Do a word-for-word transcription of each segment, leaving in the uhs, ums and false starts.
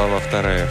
Глава вторая.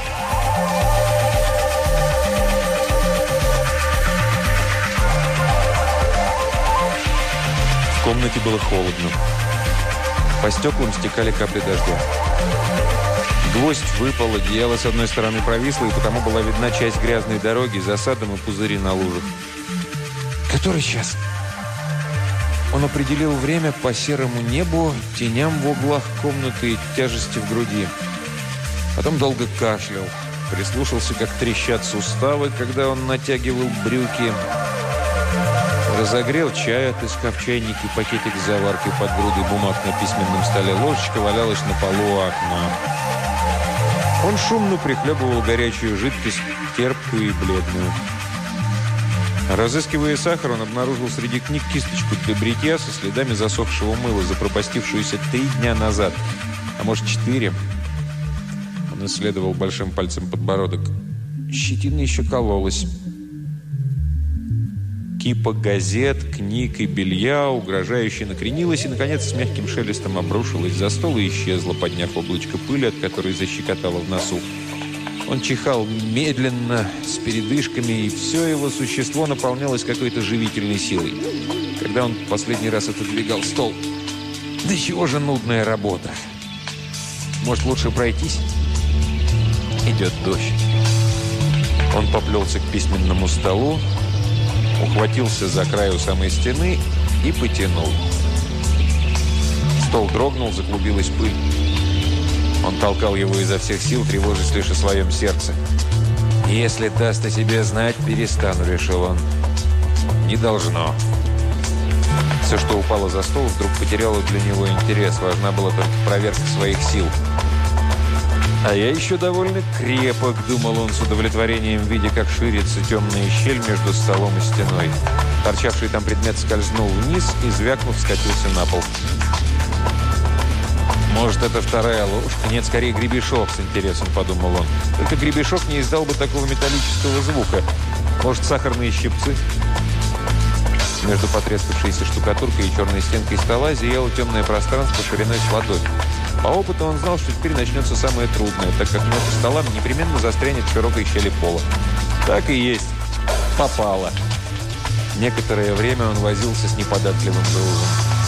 В комнате было холодно. По стеклам стекали капли дождя. Гвоздь выпал, одеяло с одной стороны провисло, и потому была видна часть грязной дороги, засадом и пузыри на лужах. «Который час?» Он определил время по серому небу, теням в углах комнаты и тяжести в груди. Потом долго кашлял. Прислушался, как трещат суставы, когда он натягивал брюки. Разогрел чай, отыскав чайник и пакетик с заваркой под грудой бумаг на письменном столе. Ложечка валялась на полу у окна. Он шумно прихлебывал горячую жидкость, терпкую и бледную. Разыскивая сахар, он обнаружил среди книг кисточку для бритья со следами засохшего мыла, запропастившуюся три дня назад, а может четыре. Он исследовал большим пальцем подбородок. Щетина еще кололась. Кипа газет, книг и белья угрожающе накренилась и, наконец, с мягким шелестом обрушилась за стол и исчезла, подняв облачко пыли, от которой защекотало в носу. Он чихал медленно, с передышками, и все его существо наполнялось какой-то живительной силой. Когда он последний раз отодвигал стол. Да чего же нудная работа? Может, лучше пройтись? Идет дождь. Он поплелся к письменному столу, ухватился за край у самой стены и потянул. Стол дрогнул, заклубилась пыль. Он толкал его изо всех сил, тревожась лишь о своем сердце. «Если даст о себе знать, перестану», — решил он. «Не должно». Все, что упало за стол, вдруг потеряло для него интерес. Важна была только проверка своих сил. «А я еще довольно крепок», — думал он с удовлетворением, видя, как ширится темная щель между столом и стеной. Торчавший там предмет скользнул вниз и, звякнув, скатился на пол. «Может, это вторая ложка? Нет, скорее гребешок», — с интересом подумал он. «Только гребешок не издал бы такого металлического звука. Может, сахарные щипцы?» Между потрескавшейся штукатуркой и черной стенкой стола зияло темное пространство шириной с ладонь. По опыту он знал, что теперь начнется самое трудное, так как ножка стола непременно застрянет в широкой щели пола. Так и есть. Попало. Некоторое время он возился с неподатливым грузом.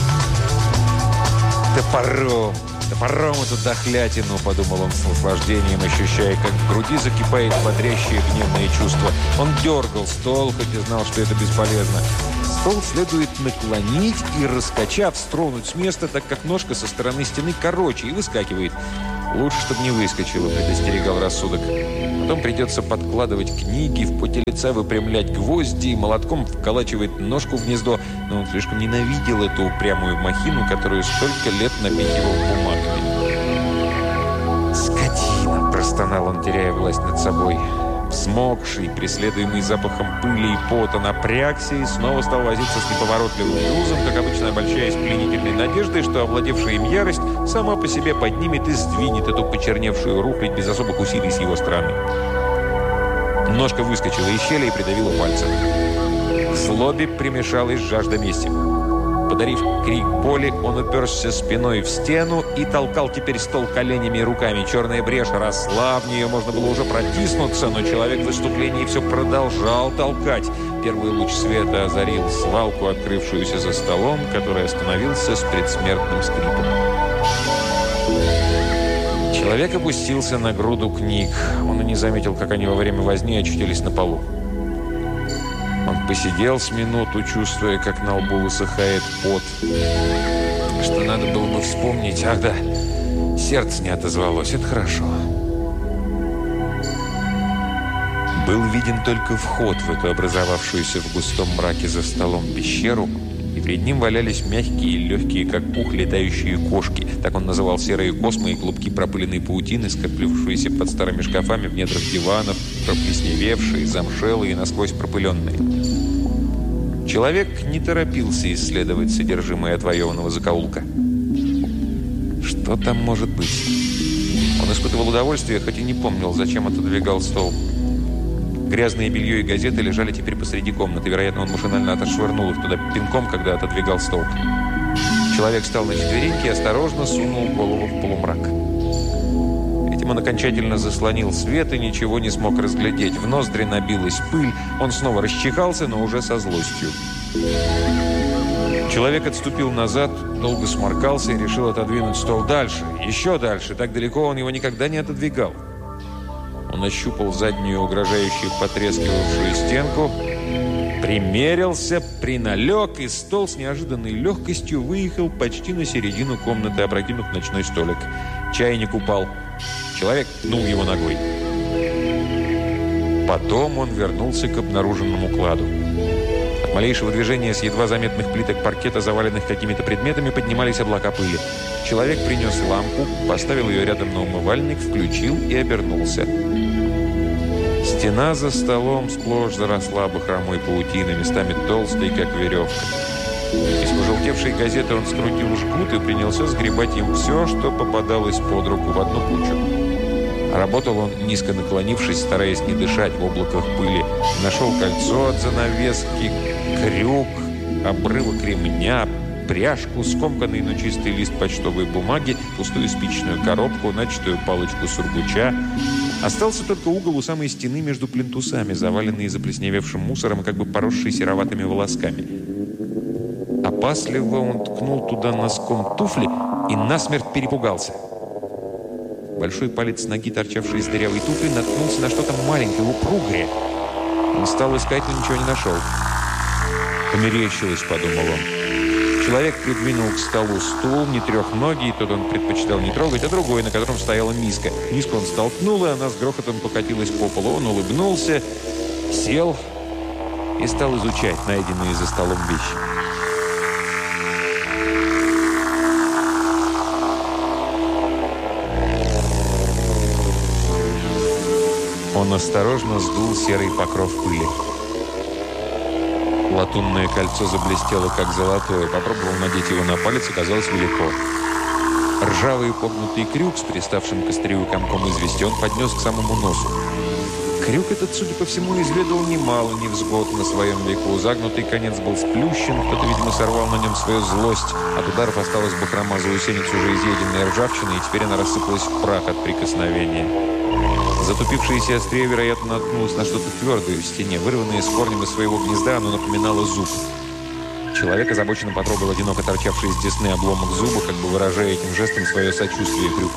«Топором! Топором эту дохлятину!» – подумал он с наслаждением, ощущая, как в груди закипает бодрящее гневное чувство. Он дергал стол, хоть и знал, что это бесполезно. Стол следует наклонить и, раскачав, стронуть с места, так как ножка со стороны стены короче и выскакивает. «Лучше, чтобы не выскочило», – предостерегал рассудок. Потом придется подкладывать книги, в поте лица выпрямлять гвозди и молотком вколачивать ножку в гнездо. Но он слишком ненавидел эту упрямую махину, которую столько лет напихивал бумагами. «Скотина!» – простонал он, теряя власть над собой. Взмокший, преследуемый запахом пыли и пота, напрягся и снова стал возиться с неповоротливым грузом, как обычно обольщаясь пленительной надеждой, что овладевшая им ярость сама по себе поднимет и сдвинет эту почерневшую рухлядь без особых усилий с его стороны. Ножка выскочила из щели и придавила пальцы. К злобе примешалась жажда мести. Подарив крик боли, он уперся спиной в стену и толкал теперь стол коленями и руками. Черная брешь росла, в нее можно было уже протиснуться, но человек в выступлении все продолжал толкать. Первый луч света озарил свалку, открывшуюся за столом, который остановился с предсмертным скрипом. Человек опустился на груду книг. Он и не заметил, как они во время возни очутились на полу. Он посидел с минуту, чувствуя, как на лбу высыхает пот. Что надо было бы вспомнить. Ах да, сердце не отозвалось. Это хорошо. Был виден только вход в эту образовавшуюся в густом мраке за столом пещеру, и перед ним валялись мягкие и легкие, как пух, летающие кошки. Так он называл серые космы и клубки пропыленной паутины, скоплившиеся под старыми шкафами в недрах диванов, проплесневевшие, замшелые и насквозь пропыленные. Человек не торопился исследовать содержимое отвоеванного закоулка. Что там может быть? Он испытывал удовольствие, хоть и не помнил, зачем отодвигал стол. Грязное белье и газеты лежали теперь посреди комнаты. Вероятно, он машинально отошвырнул их туда пинком, когда отодвигал стол. Человек встал на четвереньки и осторожно сунул голову в полумрак. Эти Этим он окончательно заслонил свет и ничего не смог разглядеть. В ноздри набилась пыль. Он снова расчихался, но уже со злостью. Человек отступил назад, долго сморкался и решил отодвинуть стол дальше. Еще дальше. Так далеко он его никогда не отодвигал. Он ощупал заднюю, угрожающую потрескивавшую стенку, примерился, приналег, и стол с неожиданной легкостью выехал почти на середину комнаты, опрокинув ночной столик. Чайник упал. Человек пнул его ногой. Потом он вернулся к обнаруженному кладу. От малейшего движения с едва заметных плиток паркета, заваленных какими-то предметами, поднимались облака пыли. Человек принес лампу, поставил ее рядом на умывальник, включил и обернулся. Стена за столом сплошь заросла бахромой паутины, местами толстой, как веревка. Из пожелтевшей газеты он скрутил жгут и принялся сгребать им все, что попадалось под руку, в одну кучу. Работал он, низко наклонившись, стараясь не дышать в облаках пыли. Нашел кольцо от занавески, крюк, обрывок ремня, пряжку, скомканный, но чистый лист почтовой бумаги, пустую спичную коробку, начатую палочку сургуча. Остался только угол у самой стены между плинтусами, заваленный заплесневевшим мусором и как бы поросший сероватыми волосками. Опасливо он ткнул туда носком туфли и насмерть перепугался. Большой палец ноги, торчавший из дырявой туфли, наткнулся на что-то маленькое, упругое. Он стал искать, но ничего не нашел. «Померещилось», — подумал он. Человек придвинул к столу стул, не трехногий, тот он предпочитал не трогать, а другой, на котором стояла миска. Миску он столкнул, и она с грохотом покатилась по полу. Он улыбнулся, сел и стал изучать найденные за столом вещи. Он осторожно сдул серый покров пыли. Латунное кольцо заблестело, как золотое. Попробовал надеть его на палец, оказалось велико. Ржавый погнутый крюк с приставшим к острию комком извести он поднес к самому носу. Крюк этот, судя по всему, изведал немало невзгод на своем веку. Загнутый конец был сплющен, кто-то, видимо, сорвал на нем свою злость. От ударов осталась бахрома заусениц, уже изъеденная ржавчиной, и теперь она рассыпалась в прах от прикосновения. Затупившееся острие, вероятно, наткнулось на что-то твердое в стене. Вырванное с корнем из своего гнезда, оно напоминало зуб. Человек озабоченно потрогал одиноко торчавший из десны обломок зуба, как бы выражая этим жестом свое сочувствие крюку.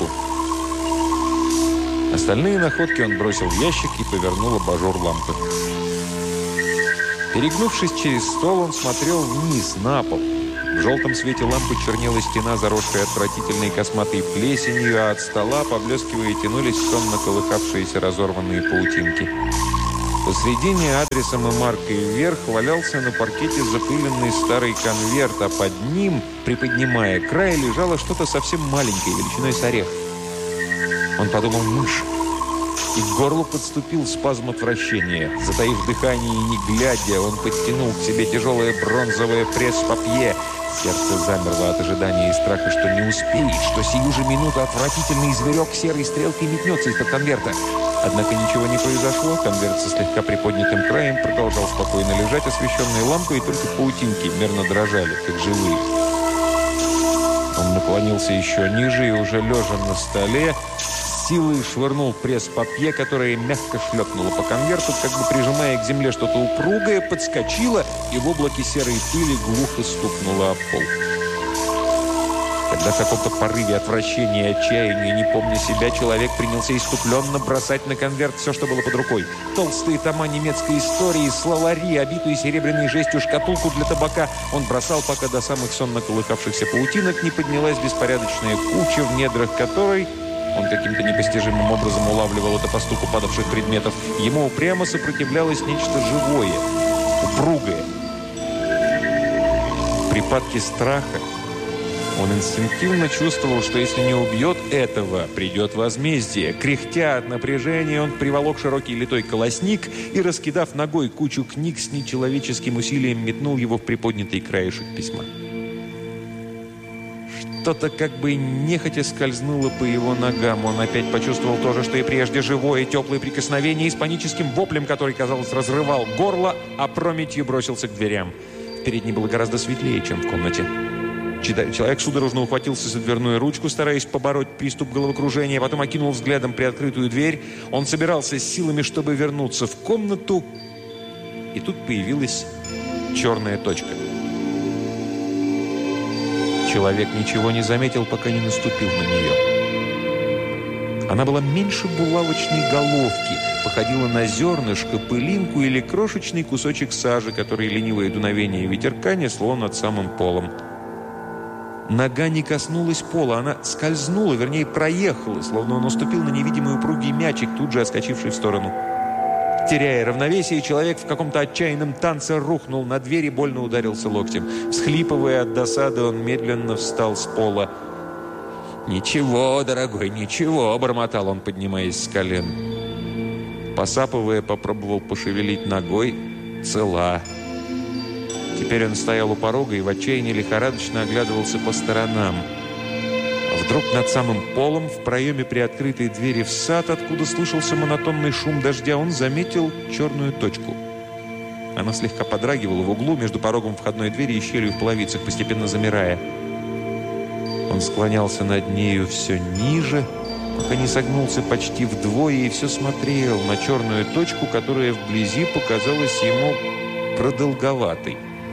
Остальные находки он бросил в ящик и повернул абажур лампы. Перегнувшись через стол, он смотрел вниз, на пол. В желтом свете лампы чернела стена, заросшая отвратительной косматой плесенью, а от стола, поблескивая, тянулись сонно колыхавшиеся разорванные паутинки. Посредине адресом и маркой вверх валялся на паркете запыленный старый конверт, а под ним, приподнимая край, лежало что-то совсем маленькое, величиной с орех. Он подумал: мышь. И к горлу подступил спазм отвращения. Затаив дыхание и не глядя, он подтянул к себе тяжелое бронзовое пресс-папье. Сердце замерло от ожидания и страха, что не успеет, что сию же минуту отвратительный зверек серой стрелкой метнется из-под конверта. Однако ничего не произошло. Конверт со слегка приподнятым краем продолжал спокойно лежать, освещенной лампой, и только паутинки мерно дрожали, как живые. Он наклонился еще ниже и, уже лежа на столе, силой швырнул пресс-папье, которое мягко шлепнуло по конверту, как бы прижимая к земле что-то упругое, подскочило и в облаке серой пыли глухо стукнуло об пол. Когда в каком-то порыве отвращения и отчаяния, не помня себя, человек принялся иступленно бросать на конверт все, что было под рукой. Толстые тома немецкой истории, словари, обитую серебряной жестью шкатулку для табака. Он бросал, пока до самых сонно колыхавшихся паутинок не поднялась беспорядочная куча, в недрах которой... Он каким-то непостижимым образом улавливал это по стуку падавших предметов. Ему упрямо сопротивлялось нечто живое, упругое. В припадке страха он инстинктивно чувствовал, что если не убьет этого, придет возмездие. Кряхтя от напряжения, он приволок широкий литой колосник и, раскидав ногой кучу книг, с нечеловеческим усилием метнул его в приподнятый краешек письма. Что-то как бы нехотя скользнуло по его ногам. Он опять почувствовал то же, что и прежде, живое, теплое прикосновение, и с паническим воплем, который, казалось, разрывал горло, опрометью бросился к дверям. В передней было гораздо светлее, чем в комнате. Человек судорожно ухватился за дверную ручку, стараясь побороть приступ головокружения, потом окинул взглядом приоткрытую дверь. Он собирался с силами, чтобы вернуться в комнату, и тут появилась черная точка. Человек ничего не заметил, пока не наступил на нее. Она была меньше булавочной головки, походила на зернышко, пылинку или крошечный кусочек сажи, который ленивое дуновение ветерка несло над самым полом. Нога не коснулась пола, она скользнула, вернее, проехала, словно он наступил на невидимый упругий мячик, тут же отскочивший в сторону. Теряя равновесие, человек в каком-то отчаянном танце рухнул на дверь и больно ударился локтем. Всхлипывая от досады, он медленно встал с пола. «Ничего, дорогой, ничего», — бормотал он, поднимаясь с колен. Посапывая, попробовал пошевелить ногой. Цела. Теперь он стоял у порога и в отчаянии лихорадочно оглядывался по сторонам. Вдруг над самым полом, в проеме приоткрытой двери в сад, откуда слышался монотонный шум дождя, он заметил черную точку. Она слегка подрагивала в углу между порогом входной двери и щелью в половицах, постепенно замирая. Он склонялся над нею все ниже, пока не согнулся почти вдвое и все смотрел на черную точку, которая вблизи показалась ему продолговатой.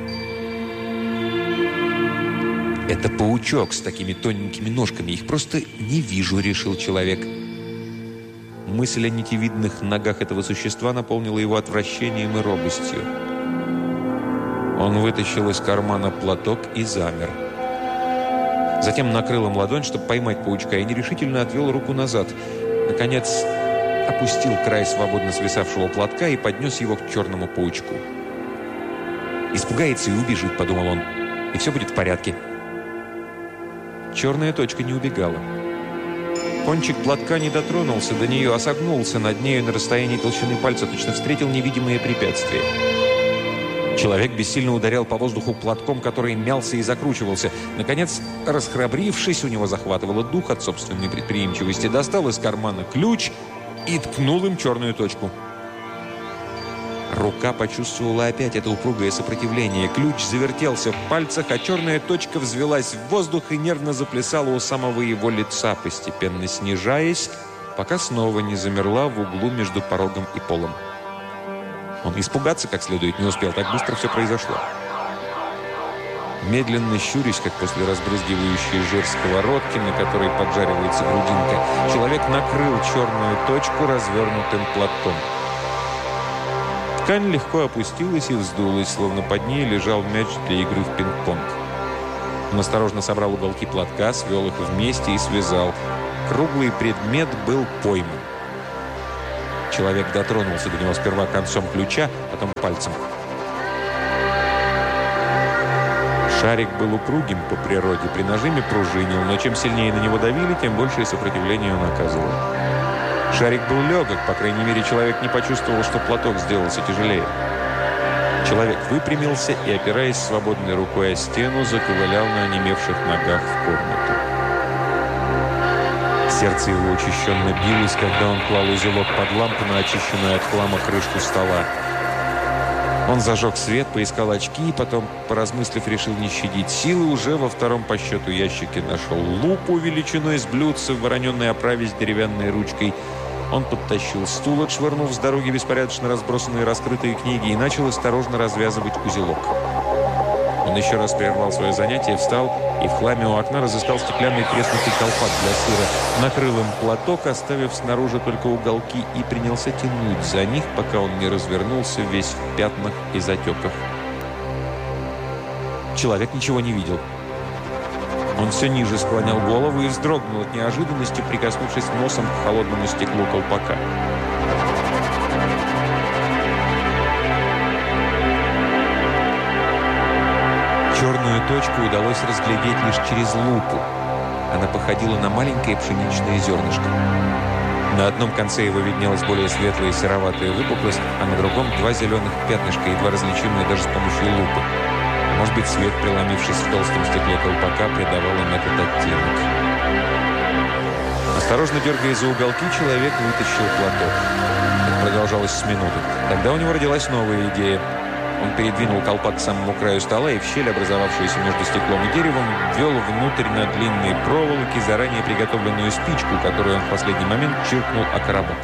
«Это паучок с такими тоненькими ножками. Их просто не вижу», — решил человек. Мысль о нитевидных ногах этого существа наполнила его отвращением и робостью. Он вытащил из кармана платок и замер. Затем накрыл им ладонь, чтобы поймать паучка, и нерешительно отвел руку назад. Наконец, опустил край свободно свисавшего платка и поднес его к черному паучку. «Испугается и убежит», — подумал он, — «и все будет в порядке». Черная точка не убегала. Кончик платка не дотронулся до нее, а согнулся над нею на расстоянии толщины пальца, точно встретил невидимые препятствия. Человек бессильно ударял по воздуху платком, который мялся и закручивался. Наконец, расхрабрившись, у него захватывало дух от собственной предприимчивости, достал из кармана ключ и ткнул им черную точку. Рука почувствовала опять это упругое сопротивление. Ключ завертелся в пальцах, а черная точка взвелась в воздух и нервно заплясала у самого его лица, постепенно снижаясь, пока снова не замерла в углу между порогом и полом. Он испугаться как следует не успел, так быстро все произошло. Медленно щурясь, как после разбрызгивающей жир сковородки, на которой поджаривается грудинка, человек накрыл черную точку развернутым платком. Ткань легко опустилась и вздулась, словно под ней лежал мяч для игры в пинг-понг. Он осторожно собрал уголки платка, свел их вместе и связал. Круглый предмет был пойман. Человек дотронулся до него сперва концом ключа, потом пальцем. Шарик был упругим по природе, при нажиме пружинил, но чем сильнее на него давили, тем большее сопротивление он оказывал. Шарик был легок, по крайней мере, человек не почувствовал, что платок сделался тяжелее. Человек выпрямился и, опираясь свободной рукой о стену, заковылял на онемевших ногах в комнату. Сердце его учащенно билось, когда он клал узелок под лампу на очищенную от хлама крышку стола. Он зажег свет, поискал очки и потом, поразмыслив, решил не щадить силы, уже во втором по счету ящике нашел лупу величиной с блюдца в вороненной оправе с деревянной ручкой. Он подтащил стул, отшвырнув с дороги беспорядочно разбросанные раскрытые книги, и начал осторожно развязывать узелок. Он еще раз прервал свое занятие, встал и в хламе у окна разыскал стеклянный треснутый колпак для сыра, накрыл им платок, оставив снаружи только уголки, и принялся тянуть за них, пока он не развернулся весь в пятнах и затеках. Человек ничего не видел. Он все ниже склонял голову и вздрогнул от неожиданности, прикоснувшись носом к холодному стеклу колпака. Черную точку удалось разглядеть лишь через лупу. Она походила на маленькое пшеничное зернышко. На одном конце его виднелась более светлая сероватая выпуклость, а на другом два зеленых пятнышка, едва различимые даже с помощью лупы. Может быть, свет, преломившись в толстом стекле колпака, придавал им этот оттенок. Осторожно дергая за уголки, человек вытащил платок. Это продолжалось с минуты. Тогда у него родилась новая идея. Он передвинул колпак к самому краю стола и в щель, образовавшуюся между стеклом и деревом, ввел внутрь на длинные проволоки заранее приготовленную спичку, которую он в последний момент чиркнул о коробок.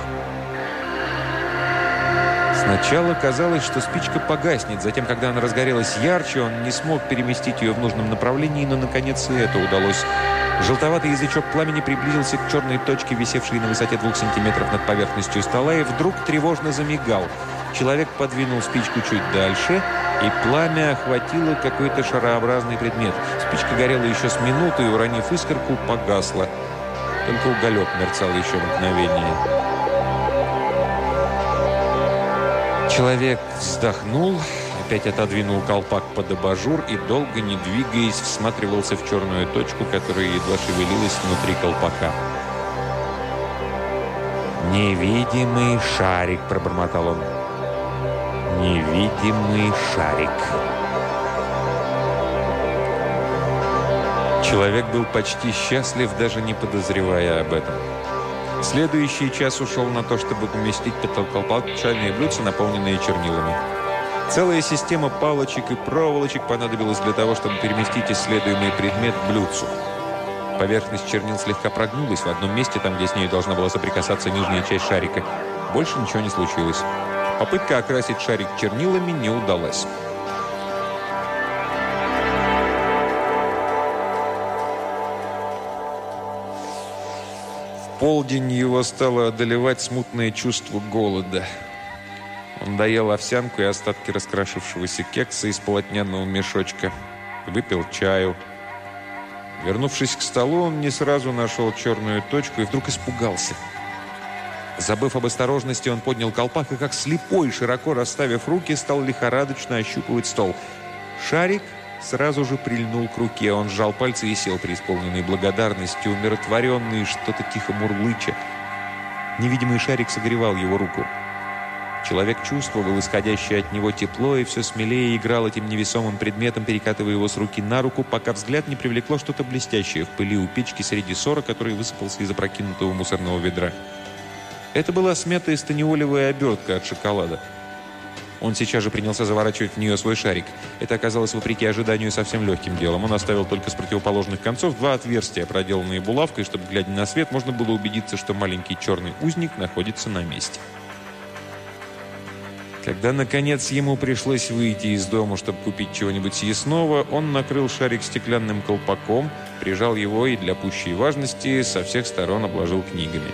Сначала казалось, что спичка погаснет. Затем, когда она разгорелась ярче, он не смог переместить ее в нужном направлении, но, наконец, и это удалось. Желтоватый язычок пламени приблизился к черной точке, висевшей на высоте двух сантиметров над поверхностью стола, и вдруг тревожно замигал. Человек подвинул спичку чуть дальше, и пламя охватило какой-то шарообразный предмет. Спичка горела еще с минуты, и, уронив искорку, погасла. Только уголек мерцал еще мгновение. Человек вздохнул, опять отодвинул колпак под абажур и, долго не двигаясь, всматривался в черную точку, которая едва шевелилась внутри колпака. «Невидимый шарик», — пробормотал он. «Невидимый шарик». Человек был почти счастлив, даже не подозревая об этом. Следующий час ушел на то, чтобы поместить под колпак чайные блюдца, наполненные чернилами. Целая система палочек и проволочек понадобилась для того, чтобы переместить исследуемый предмет к блюдцу. Поверхность чернил слегка прогнулась в одном месте, там, где с ней должна была соприкасаться нижняя часть шарика. Больше ничего не случилось. Попытка окрасить шарик чернилами не удалась. В полдень его стало одолевать смутное чувство голода. Он доел овсянку и остатки раскрашившегося кекса из полотняного мешочка. Выпил чаю. Вернувшись к столу, он не сразу нашел черную точку и вдруг испугался. Забыв об осторожности, он поднял колпак и, как слепой, широко расставив руки, стал лихорадочно ощупывать стол. Шарик сразу же прильнул к руке. Он сжал пальцы и сел, преисполненный благодарностью, умиротворенный, что-то тихо мурлыча. Невидимый шарик согревал его руку. Человек чувствовал исходящее от него тепло и все смелее играл этим невесомым предметом, перекатывая его с руки на руку, пока взгляд не привлекло что-то блестящее в пыли у печки среди сора, который высыпался из опрокинутого мусорного ведра. Это была смятая станиолевая обертка от шоколада. Он сейчас же принялся заворачивать в нее свой шарик. Это оказалось, вопреки ожиданию, совсем легким делом. Он оставил только с противоположных концов два отверстия, проделанные булавкой, чтобы, глядя на свет, можно было убедиться, что маленький черный узник находится на месте. Когда, наконец, ему пришлось выйти из дома, чтобы купить чего-нибудь съестного, он накрыл шарик стеклянным колпаком, прижал его и, для пущей важности, со всех сторон обложил книгами.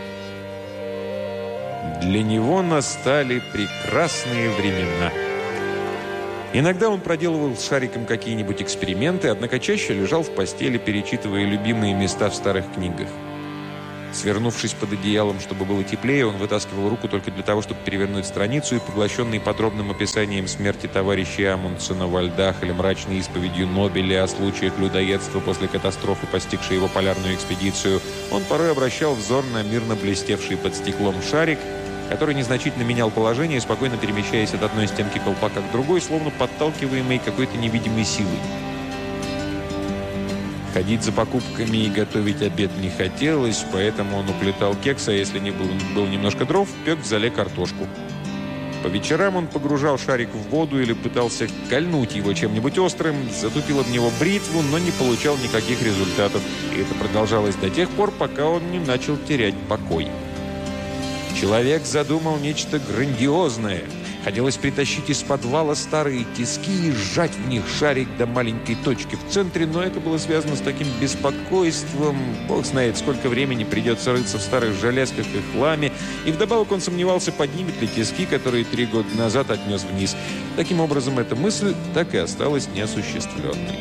Для него настали прекрасные времена. Иногда он проделывал с шариком какие-нибудь эксперименты, однако чаще лежал в постели, перечитывая любимые места в старых книгах. Свернувшись под одеялом, чтобы было теплее, он вытаскивал руку только для того, чтобы перевернуть страницу, и, поглощенный подробным описанием смерти товарища Амундсена во льдах или мрачной исповедью Нобеля о случаях людоедства после катастрофы, постигшей его полярную экспедицию, он порой обращал взор на мирно блестевший под стеклом шарик, который незначительно менял положение, спокойно перемещаясь от одной стенки колпака к другой, словно подталкиваемый какой-то невидимой силой. Ходить за покупками и готовить обед не хотелось, поэтому он уплетал кекс, а если не был, был немножко дров, пек в зале картошку. По вечерам он погружал шарик в воду или пытался кольнуть его чем-нибудь острым, затупил в него бритву, но не получал никаких результатов. И это продолжалось до тех пор, пока он не начал терять покой. Человек задумал нечто грандиозное. Хотелось притащить из подвала старые тиски и сжать в них шарик до маленькой точки в центре, но это было связано с таким беспокойством. Бог знает, сколько времени придется рыться в старых железках и хламе. И вдобавок он сомневался, поднимет ли тиски, которые три года назад отнес вниз. Таким образом, эта мысль так и осталась неосуществленной.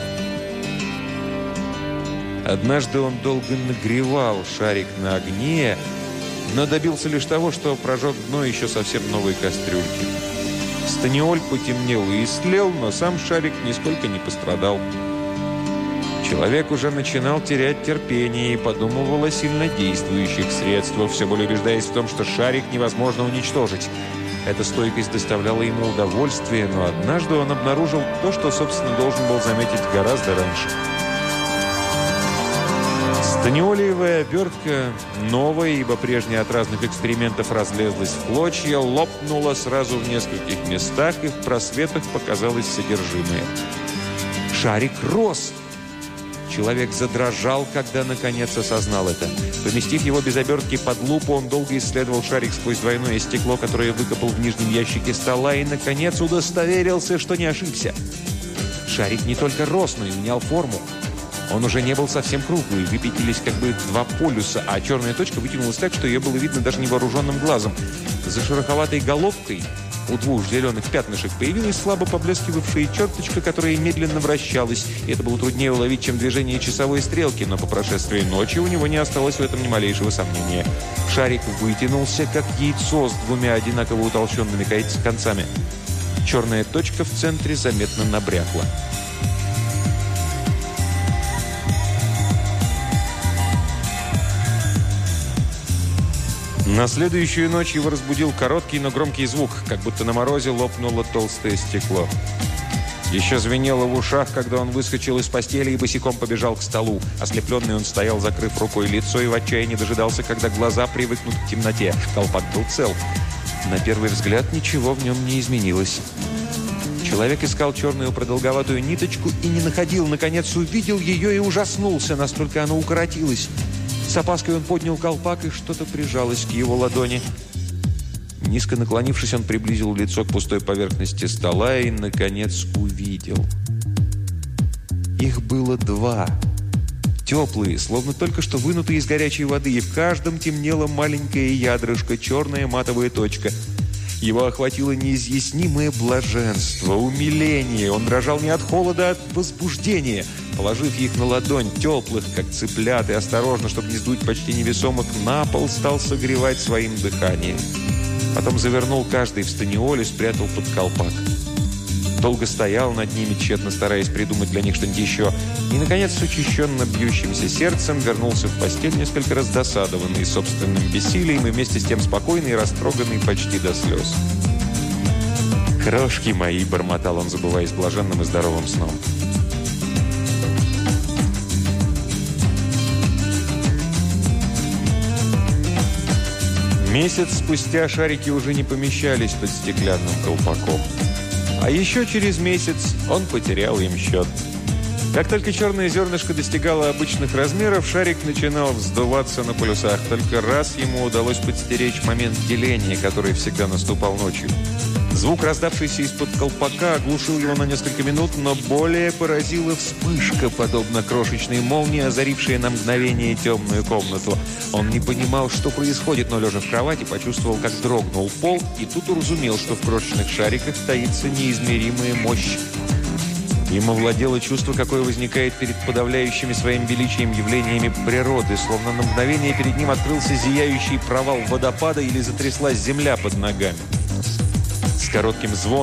Однажды он долго нагревал шарик на огне, но добился лишь того, что прожег дно еще совсем новой кастрюльки. Станиоль потемнел и истлел, но сам шарик нисколько не пострадал. Человек уже начинал терять терпение и подумывал о сильнодействующих средствах, все более убеждаясь в том, что шарик невозможно уничтожить. Эта стойкость доставляла ему удовольствие, но однажды он обнаружил то, что, собственно, должен был заметить гораздо раньше. Станиолиевая обертка, новая, ибо прежняя от разных экспериментов разлезлась в клочья, лопнула сразу в нескольких местах, и в просветах показалось содержимое. Шарик рос! Человек задрожал, когда наконец осознал это. Поместив его без обертки под лупу, он долго исследовал шарик сквозь двойное стекло, которое выкопал в нижнем ящике стола, и, наконец, удостоверился, что не ошибся. Шарик не только рос, но и менял форму. Он уже не был совсем круглый, выпятились как бы два полюса, а черная точка вытянулась так, что ее было видно даже невооруженным глазом. За шероховатой головкой у двух зеленых пятнышек появилась слабо поблескивавшая черточка, которая медленно вращалась. И это было труднее уловить, чем движение часовой стрелки, но по прошествии ночи у него не осталось в этом ни малейшего сомнения. Шарик вытянулся, как яйцо с двумя одинаково утолщенными концами. Черная точка в центре заметно набрякла. На следующую ночь его разбудил короткий, но громкий звук, как будто на морозе лопнуло толстое стекло. Еще звенело в ушах, когда он выскочил из постели и босиком побежал к столу. Ослепленный он стоял, закрыв рукой лицо, и в отчаянии дожидался, когда глаза привыкнут к темноте. Колпак был цел. На первый взгляд ничего в нем не изменилось. Человек искал черную продолговатую ниточку и не находил. Наконец увидел ее и ужаснулся, настолько она укоротилась. С опаской он поднял колпак, и что-то прижалось к его ладони. Низко наклонившись, он приблизил лицо к пустой поверхности стола и, наконец, увидел. Их было два. Теплые, словно только что вынутые из горячей воды, и в каждом темнело маленькое ядрышко, черная матовая точка. Его охватило неизъяснимое блаженство, умиление. Он дрожал не от холода, а от возбуждения. Положив их на ладонь, теплых, как цыплят, и осторожно, чтобы не сдуть почти невесомых, на пол стал согревать своим дыханием. Потом завернул каждый в станиоль и спрятал под колпак. Долго стоял над ними, тщетно стараясь придумать для них что-нибудь еще. И, наконец, с учащенно бьющимся сердцем вернулся в постель, несколько раздосадованный собственным бессилием и вместе с тем спокойный и растроганный почти до слез. «Крошки мои!» – бормотал он, забываясь блаженным и здоровым сном. Месяц спустя шарики уже не помещались под стеклянным колпаком. А еще через месяц он потерял им счет. Как только черное зернышко достигало обычных размеров, шарик начинал вздуваться на полюсах. Только раз ему удалось подстеречь момент деления, который всегда наступал ночью. Звук, раздавшийся из-под колпака, оглушил его на несколько минут, но более поразила вспышка, подобно крошечной молнии, озарившей на мгновение темную комнату. Он не понимал, что происходит, но, лежа в кровати, почувствовал, как дрогнул пол, и тут уразумел, что в крошечных шариках таится неизмеримая мощь. Им овладело чувство, какое возникает перед подавляющими своим величием явлениями природы, словно на мгновение перед ним открылся зияющий провал водопада или затряслась земля под ногами. С коротким звоном